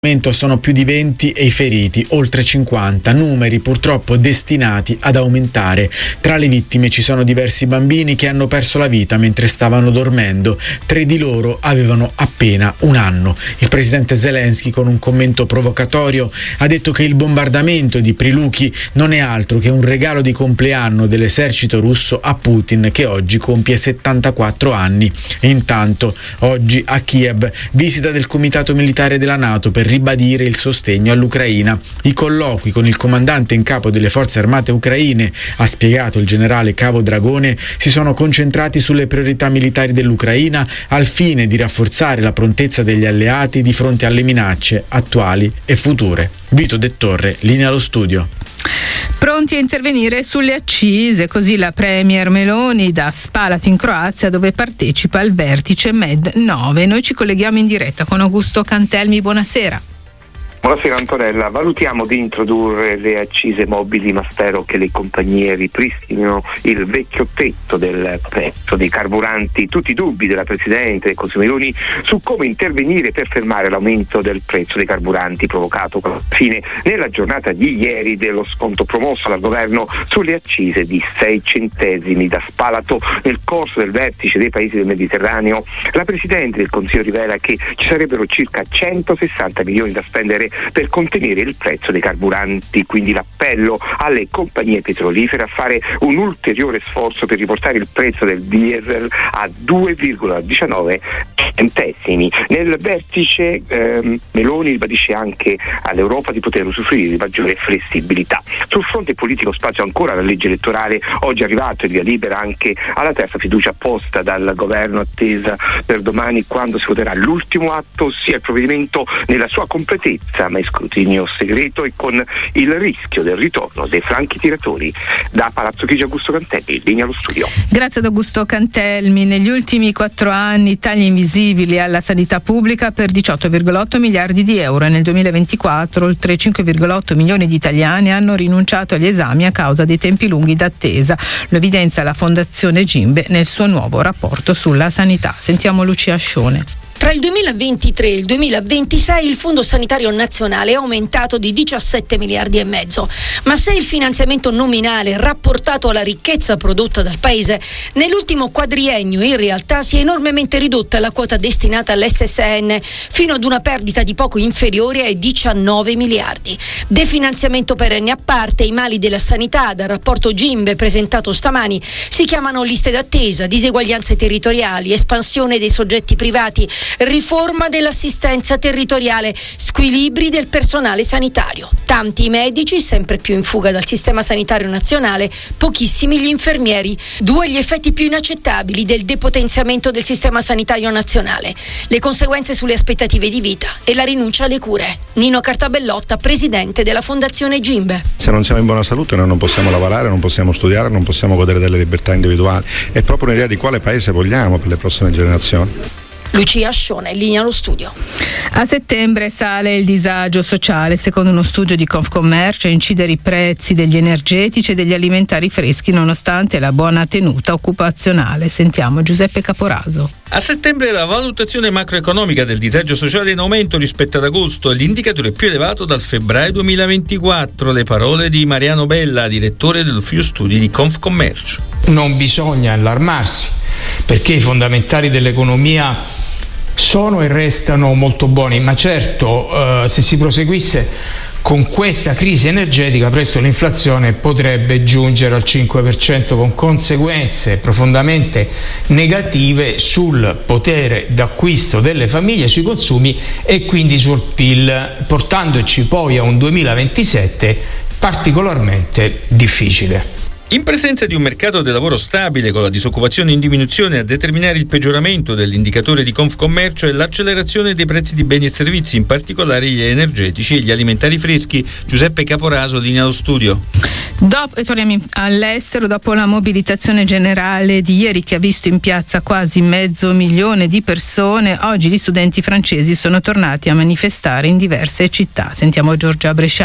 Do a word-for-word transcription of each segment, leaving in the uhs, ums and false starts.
Sono più di venti e i feriti oltre cinquanta, numeri purtroppo destinati ad aumentare. Tra le vittime ci sono diversi bambini che hanno perso la vita mentre stavano dormendo. Tre di loro avevano appena un anno. Il presidente Zelensky, con un commento provocatorio, ha detto che il bombardamento di Prilukhi non è altro che un regalo di compleanno dell'esercito russo a Putin, che oggi compie settantaquattro anni. E intanto oggi a Kiev visita del comitato militare della NATO per ribadire il sostegno all'Ucraina. I colloqui con il comandante in capo delle forze armate ucraine, ha spiegato il generale Cavo Dragone, si sono concentrati sulle priorità militari dell'Ucraina al fine di rafforzare la prontezza degli alleati di fronte alle minacce attuali e future. Vito De Torre, linea allo studio. Pronti a intervenire sulle accise, così la premier Meloni da Spalato in Croazia, dove partecipa al vertice Med nove. Noi ci colleghiamo in diretta con Augusto Cantelmi, buonasera. Buonasera Antonella, valutiamo di introdurre le accise mobili, ma spero che le compagnie ripristinino il vecchio tetto del prezzo dei carburanti. Tutti i dubbi della Presidente del Consiglio Meloni su come intervenire per fermare l'aumento del prezzo dei carburanti provocato con la fine nella giornata di ieri dello sconto promosso dal governo sulle accise di sei centesimi. Da Spalato, nel corso del vertice dei paesi del Mediterraneo, la Presidente del Consiglio rivela che ci sarebbero circa centosessanta milioni da spendere per contenere il prezzo dei carburanti, quindi l'appello alle compagnie petrolifere a fare un ulteriore sforzo per riportare il prezzo del diesel a due virgola diciannove centesimi. Nel vertice ehm, Meloni ribadisce anche all'Europa di poter usufruire di maggiore flessibilità. Sul fronte politico spazio ancora alla legge elettorale, oggi è arrivato il via libera anche alla terza fiducia posta dal governo, attesa per domani quando si voterà l'ultimo atto, ossia il provvedimento nella sua completezza, ma in scrutinio segreto e con il rischio del ritorno dei franchi tiratori. Da Palazzo Chigi, Augusto Cantelmi, linea allo studio. Grazie ad Augusto Cantelmi. Negli ultimi quattro anni tagli invisibili alla sanità pubblica per diciotto virgola otto miliardi di euro e nel duemilaventiquattro oltre cinque virgola otto milioni di italiani hanno rinunciato agli esami a causa dei tempi lunghi d'attesa. Lo evidenzia la Fondazione Gimbe nel suo nuovo rapporto sulla sanità. Sentiamo Lucia Ascione. Tra il duemilaventitré e il duemilaventisei il Fondo Sanitario Nazionale è aumentato di diciassette miliardi e mezzo, ma se il finanziamento nominale rapportato alla ricchezza prodotta dal Paese, nell'ultimo quadriennio in realtà si è enormemente ridotta la quota destinata all'esse esse enne fino ad una perdita di poco inferiore ai diciannove miliardi. Definanziamento perenne a parte, i mali della sanità dal rapporto Gimbe presentato stamani si chiamano liste d'attesa, diseguaglianze territoriali, espansione dei soggetti privati, riforma dell'assistenza territoriale, squilibri del personale sanitario. Tanti i medici, sempre più in fuga dal sistema sanitario nazionale, pochissimi gli infermieri. Due gli effetti più inaccettabili del depotenziamento del sistema sanitario nazionale: le conseguenze sulle aspettative di vita e la rinuncia alle cure. Nino Cartabellotta, presidente della Fondazione Gimbe. Se non siamo in buona salute noi non possiamo lavorare, non possiamo studiare, non possiamo godere delle libertà individuali. È proprio un'idea di quale paese vogliamo per le prossime generazioni. Lucia Ascione, linea allo studio. A settembre sale il disagio sociale. Secondo uno studio di Confcommercio, a incidere i prezzi degli energetici e degli alimentari freschi nonostante la buona tenuta occupazionale. Sentiamo Giuseppe Caporaso. A settembre la valutazione macroeconomica del disagio sociale è in aumento rispetto ad agosto, è l'indicatore più elevato dal febbraio duemilaventiquattro. Le parole di Mariano Bella, direttore dell'ufficio studi di Confcommercio. Non bisogna allarmarsi, perché i fondamentali dell'economia sono e restano molto buoni, ma certo eh, se si proseguisse con questa crisi energetica presto l'inflazione potrebbe giungere al cinque per cento con conseguenze profondamente negative sul potere d'acquisto delle famiglie, sui consumi e quindi sul P I L, portandoci poi a un duemilaventisette particolarmente difficile. In presenza di un mercato del lavoro stabile con la disoccupazione in diminuzione, a determinare il peggioramento dell'indicatore di Confcommercio è l'accelerazione dei prezzi di beni e servizi, in particolare gli energetici e gli alimentari freschi. Giuseppe Caporaso, linea allo studio. Dopo, e torniamo all'estero, dopo la mobilitazione generale di ieri che ha visto in piazza quasi mezzo milione di persone, oggi gli studenti francesi sono tornati a manifestare in diverse città. Sentiamo Giorgia Bresciani.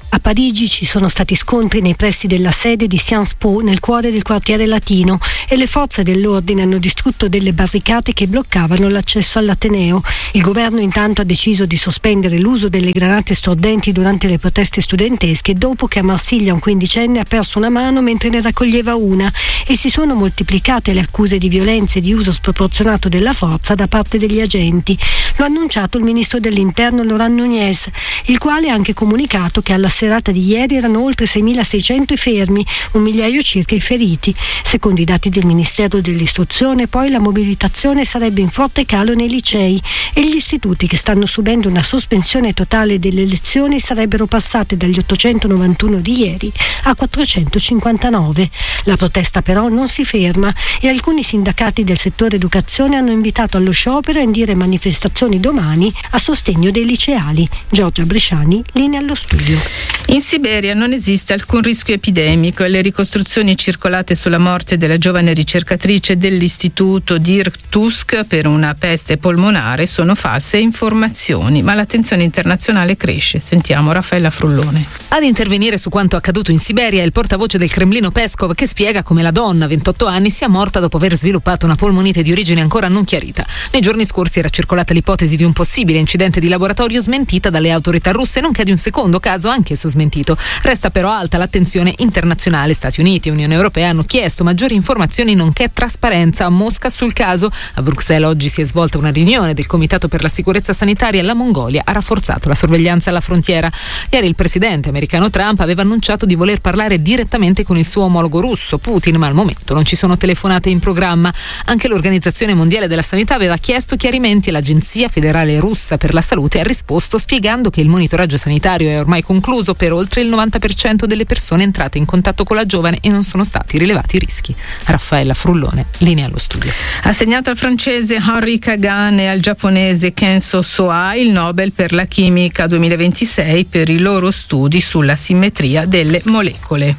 A Parigi ci sono stati scontri nei pressi della sede di Sciences Po, nel cuore del quartiere latino, e le forze dell'ordine hanno distrutto delle barricate che bloccavano l'accesso all'Ateneo. Il governo intanto ha deciso di sospendere l'uso delle granate stordenti durante le proteste studentesche dopo che a Marsiglia un quindicenne ha perso una mano mentre ne raccoglieva una, e si sono moltiplicate le accuse di violenze e di uso sproporzionato della forza da parte degli agenti. Lo ha annunciato il ministro dell'Interno Laurent Nunez, il quale ha anche comunicato che alla serata di ieri erano oltre seimilaseicento i fermi, un migliaio circa i feriti. Secondo i dati del Ministero dell'Istruzione, poi la mobilitazione sarebbe in forte calo nei licei e gli istituti che stanno subendo una sospensione totale delle lezioni sarebbero passate dagli ottocentonovantuno di ieri a quattrocentocinquantanove. La protesta però non si ferma e alcuni sindacati del settore educazione hanno invitato allo sciopero e a indire manifestazioni domani a sostegno dei liceali. Giorgia Bresciani, linea allo studio. In Siberia non esiste alcun rischio epidemico e le ricostruzioni circolate sulla morte della giovane ricercatrice dell'istituto di Irkutsk per una peste polmonare sono false informazioni, ma l'attenzione internazionale cresce. Sentiamo Raffaella Frullone. Ad intervenire su quanto accaduto in Siberia è il portavoce del Cremlino Peskov, che spiega come la donna, ventotto anni, sia morta dopo aver sviluppato una polmonite di origine ancora non chiarita. Nei giorni scorsi era circolata l'ipotesi di un possibile incidente di laboratorio smentita dalle autorità russe, nonché di un secondo caso anch'esso smentito. Resta però alta l'attenzione internazionale. Stati Uniti e Unione Europea hanno chiesto maggiori informazioni nonché trasparenza a Mosca sul caso. A Bruxelles oggi si è svolta una riunione del Comitato per la Sicurezza Sanitaria. La Mongolia ha rafforzato la sorveglianza alla frontiera. Ieri il presidente americano Trump aveva annunciato di voler parlare direttamente con il suo omologo russo Putin, ma al momento non ci sono telefonate in programma. Anche l'Organizzazione Mondiale della Sanità aveva chiesto chiarimenti e l'Agenzia Federale Russa per la Salute ha risposto spiegando che il monitoraggio sanitario è ormai concluso per oltre il novanta per cento delle persone entrate in contatto con la giovane e non sono stati rilevati rischi. Raffaella Frullone, linea allo studio. Assegnato al francese Henri Kagan e al giapponese Kenso Soa il Nobel per la chimica duemilaventisei per i loro studi sulla simmetria delle molecole.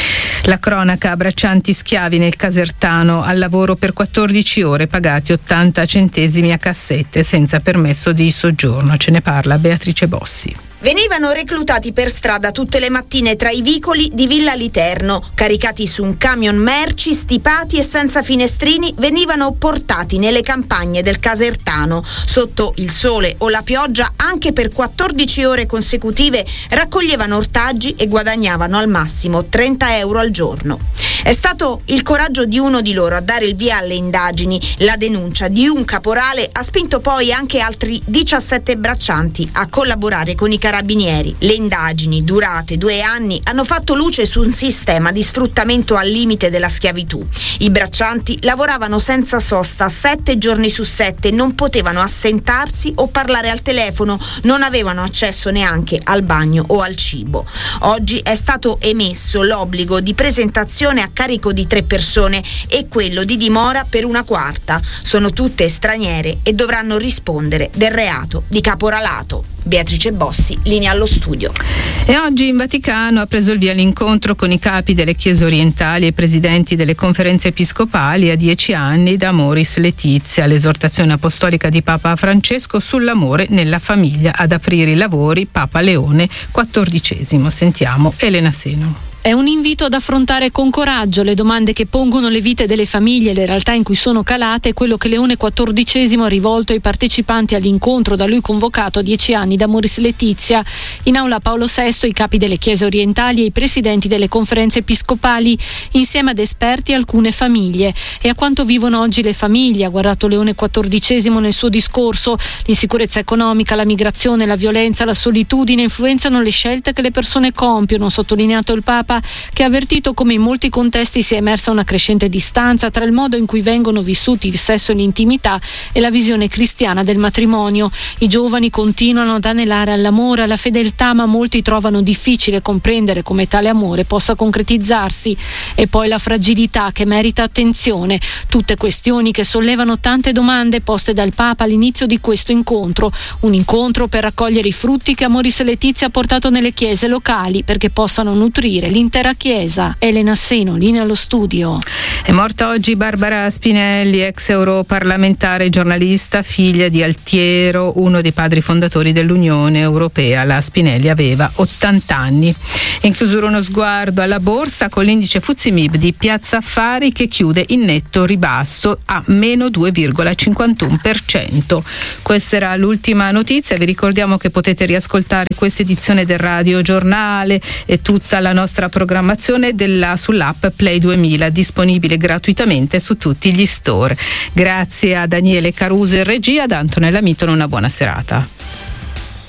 La cronaca: braccianti schiavi nel Casertano al lavoro per quattordici ore, pagati ottanta centesimi a cassette senza permesso di soggiorno. Ce ne parla Beatrice Bossi. Venivano reclutati per strada tutte le mattine tra i vicoli di Villa Literno, caricati su un camion merci, stipati e senza finestrini, venivano portati nelle campagne del Casertano. Sotto il sole o la pioggia, anche per quattordici ore consecutive, raccoglievano ortaggi e guadagnavano al massimo trenta euro al giorno. È stato il coraggio di uno di loro a dare il via alle indagini. La denuncia di un caporale ha spinto poi anche altri diciassette braccianti a collaborare con i carabinieri. Le indagini, durate due anni, hanno fatto luce su un sistema di sfruttamento al limite della schiavitù. I braccianti lavoravano senza sosta sette giorni su sette, non potevano assentarsi o parlare al telefono, non avevano accesso neanche al bagno o al cibo. Oggi è stato emesso l'obbligo di presentazione a carico di tre persone e quello di dimora per una quarta. Sono tutte straniere e dovranno rispondere del reato di caporalato. Beatrice Bossi, linea allo studio. E oggi in Vaticano ha preso il via l'incontro con i capi delle chiese orientali e i presidenti delle conferenze episcopali a dieci anni da Amoris Laetitia, l'esortazione apostolica di Papa Francesco sull'amore nella famiglia. Ad aprire i lavori Papa Leone quattordicesimo. Sentiamo Elena Seno. È un invito ad affrontare con coraggio le domande che pongono le vite delle famiglie e le realtà in cui sono calate, quello che Leone quattordicesimo ha rivolto ai partecipanti all'incontro da lui convocato a dieci anni da Amoris Laetitia. In aula Paolo sesto, i capi delle chiese orientali e i presidenti delle conferenze episcopali, insieme ad esperti e alcune famiglie. E a quanto vivono oggi le famiglie, ha guardato Leone quattordicesimo nel suo discorso. L'insicurezza economica, la migrazione, la violenza, la solitudine influenzano le scelte che le persone compiono, sottolineato il Papa, che ha avvertito come in molti contesti sia emersa una crescente distanza tra il modo in cui vengono vissuti il sesso e l'intimità e la visione cristiana del matrimonio. I giovani continuano ad anelare all'amore, alla fedeltà, ma molti trovano difficile comprendere come tale amore possa concretizzarsi. E poi la fragilità, che merita attenzione. Tutte questioni che sollevano tante domande poste dal Papa all'inizio di questo incontro. Un incontro per raccogliere i frutti che Amoris Laetitia ha portato nelle chiese locali, perché possano nutrire l'intera Chiesa. Elena Seno, linea allo studio. È morta oggi Barbara Spinelli, ex europarlamentare, giornalista, figlia di Altiero, uno dei padri fondatori dell'Unione Europea. La Spinelli aveva ottanta anni. In chiusura uno sguardo alla borsa con l'indice Fuzimib di Piazza Affari che chiude in netto ribasso a meno due virgola cinquantuno per cento. Questa era l'ultima notizia. Vi ricordiamo che potete riascoltare questa edizione del Radio Giornale e tutta la nostra programmazione della, sull'app Play duemila, disponibile gratuitamente su tutti gli store. Grazie a Daniele Caruso in regia, ad Antonella Mitton, una buona serata.